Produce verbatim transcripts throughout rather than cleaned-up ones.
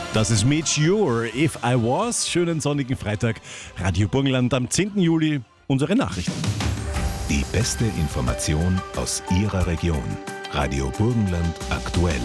Das ist Meteor, If I Was. Schönen sonnigen Freitag. Radio Burgenland am zehnten Juli. Unsere Nachrichten. Die beste Information aus Ihrer Region. Radio Burgenland aktuell.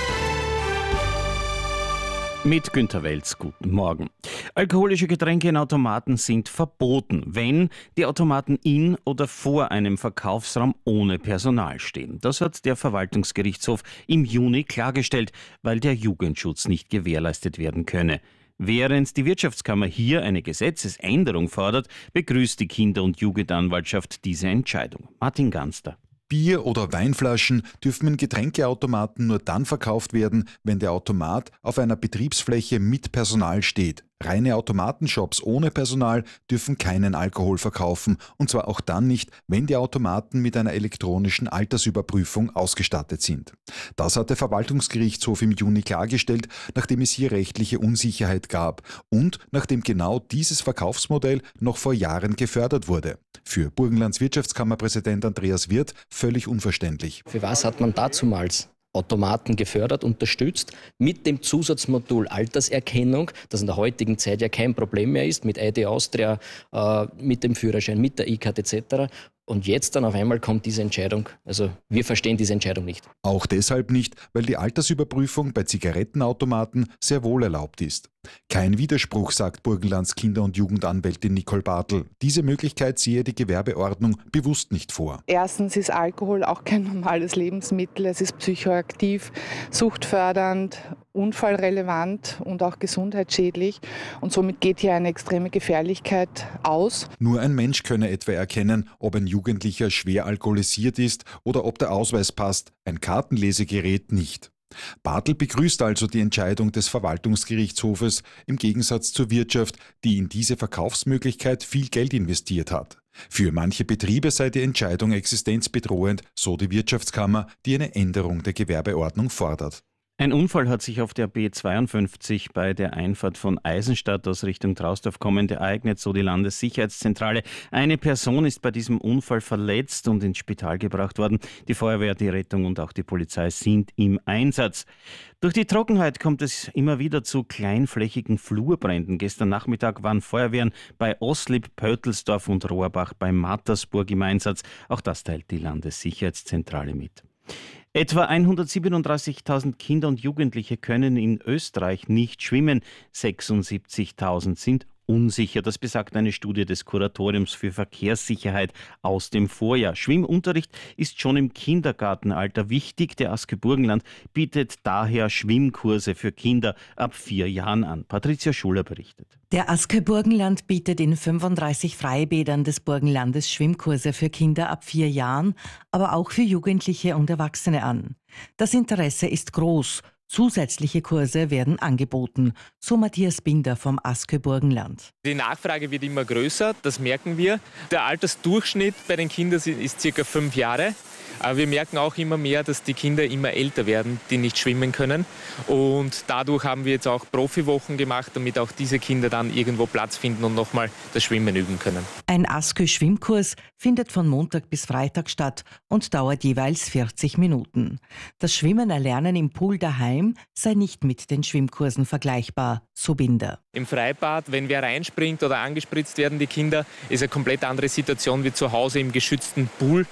Mit Günter Welz, guten Morgen. Alkoholische Getränke in Automaten sind verboten, wenn die Automaten in oder vor einem Verkaufsraum ohne Personal stehen. Das hat der Verwaltungsgerichtshof im Juni klargestellt, weil der Jugendschutz nicht gewährleistet werden könne. Während die Wirtschaftskammer hier eine Gesetzesänderung fordert, begrüßt die Kinder- und Jugendanwaltschaft diese Entscheidung. Martin Ganster. Bier- oder Weinflaschen dürfen in Getränkeautomaten nur dann verkauft werden, wenn der Automat auf einer Betriebsfläche mit Personal steht. Reine Automatenshops ohne Personal dürfen keinen Alkohol verkaufen, und zwar auch dann nicht, wenn die Automaten mit einer elektronischen Altersüberprüfung ausgestattet sind. Das hat der Verwaltungsgerichtshof im Juni klargestellt, nachdem es hier rechtliche Unsicherheit gab und nachdem genau dieses Verkaufsmodell noch vor Jahren gefördert wurde. Für Burgenlands Wirtschaftskammerpräsident Andreas Wirth völlig unverständlich. Für was hat man dazumals Automaten gefördert, unterstützt, mit dem Zusatzmodul Alterserkennung, das in der heutigen Zeit ja kein Problem mehr ist, mit I D Austria, äh, mit dem Führerschein, mit der E-Card et cetera. Und jetzt dann auf einmal kommt diese Entscheidung. Also wir verstehen diese Entscheidung nicht. Auch deshalb nicht, weil die Altersüberprüfung bei Zigarettenautomaten sehr wohl erlaubt ist. Kein Widerspruch, sagt Burgenlands Kinder- und Jugendanwältin Nicole Bartel. Diese Möglichkeit sehe die Gewerbeordnung bewusst nicht vor. Erstens ist Alkohol auch kein normales Lebensmittel. Es ist psychoaktiv, suchtfördernd, unfallrelevant und auch gesundheitsschädlich. Und somit geht hier eine extreme Gefährlichkeit aus. Nur ein Mensch könne etwa erkennen, ob ein Jugendlicher schwer alkoholisiert ist oder ob der Ausweis passt, ein Kartenlesegerät nicht. Bartel begrüßt also die Entscheidung des Verwaltungsgerichtshofes im Gegensatz zur Wirtschaft, die in diese Verkaufsmöglichkeit viel Geld investiert hat. Für manche Betriebe sei die Entscheidung existenzbedrohend, so die Wirtschaftskammer, die eine Änderung der Gewerbeordnung fordert. Ein Unfall hat sich auf der B zweiundfünfzig bei der Einfahrt von Eisenstadt aus Richtung Trausdorf kommend ereignet, so die Landessicherheitszentrale. Eine Person ist bei diesem Unfall verletzt und ins Spital gebracht worden. Die Feuerwehr, die Rettung und auch die Polizei sind im Einsatz. Durch die Trockenheit kommt es immer wieder zu kleinflächigen Flurbränden. Gestern Nachmittag waren Feuerwehren bei Oslip, Pöttelsdorf und Rohrbach bei Mattersburg im Einsatz. Auch das teilt die Landessicherheitszentrale mit. Etwa hundertsiebenunddreißigtausend Kinder und Jugendliche können in Österreich nicht schwimmen. sechsundsiebzigtausend sind unsicher. Das besagt eine Studie des Kuratoriums für Verkehrssicherheit aus dem Vorjahr. Schwimmunterricht ist schon im Kindergartenalter wichtig. Der ASKÖ Burgenland bietet daher Schwimmkurse für Kinder ab vier Jahren an. Patricia Schuler berichtet. Der ASKÖ Burgenland bietet in fünfunddreißig Freibädern des Burgenlandes Schwimmkurse für Kinder ab vier Jahren, aber auch für Jugendliche und Erwachsene an. Das Interesse ist groß. Zusätzliche Kurse werden angeboten, so Matthias Binder vom ASKÖ Burgenland. Die Nachfrage wird immer größer, das merken wir. Der Altersdurchschnitt bei den Kindern ist circa fünf Jahre. Aber wir merken auch immer mehr, dass die Kinder immer älter werden, die nicht schwimmen können. Und dadurch haben wir jetzt auch Profiwochen gemacht, damit auch diese Kinder dann irgendwo Platz finden und nochmal das Schwimmen üben können. Ein ASKÖ-Schwimmkurs findet von Montag bis Freitag statt und dauert jeweils vierzig Minuten. Das Schwimmen erlernen im Pool daheim sei nicht mit den Schwimmkursen vergleichbar, so Binder. Im Freibad, wenn wer reinspringt oder angespritzt werden, die Kinder, ist eine komplett andere Situation wie zu Hause im geschützten Pool.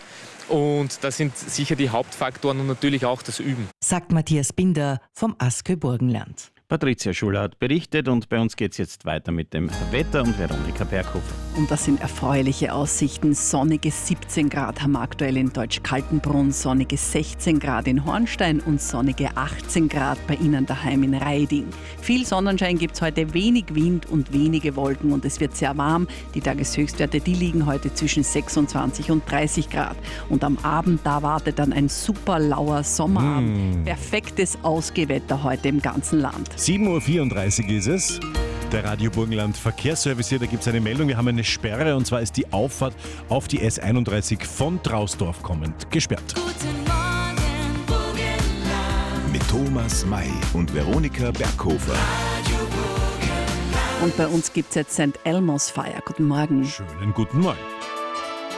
Und das sind sicher die Hauptfaktoren und natürlich auch das Üben. Sagt Matthias Binder vom ASKÖ Burgenland. Patricia Schuler hat berichtet und bei uns geht es jetzt weiter mit dem Wetter und Veronika Berghofer. Und das sind erfreuliche Aussichten. Sonnige siebzehn Grad haben wir aktuell in Deutsch-Kaltenbrunn, sonnige sechzehn Grad in Hornstein und sonnige achtzehn Grad bei Ihnen daheim in Reiding. Viel Sonnenschein gibt es heute, wenig Wind und wenige Wolken und es wird sehr warm. Die Tageshöchstwerte, die liegen heute zwischen sechsundzwanzig und dreißig Grad. Und am Abend, da wartet dann ein super lauer Sommerabend. Mm. Perfektes Ausgehwetter heute im ganzen Land. sieben Uhr vierunddreißig ist es. Der Radio Burgenland Verkehrsservice hier, da gibt es eine Meldung. Wir haben eine Sperre und zwar ist die Auffahrt auf die S einunddreißig von Trausdorf kommend gesperrt. Guten Morgen, Burgenland. Mit Thomas May und Veronika Berghofer. Radio Burgenland. Und bei uns gibt es jetzt Sankt Elmo's Feier. Guten Morgen. Schönen guten Morgen.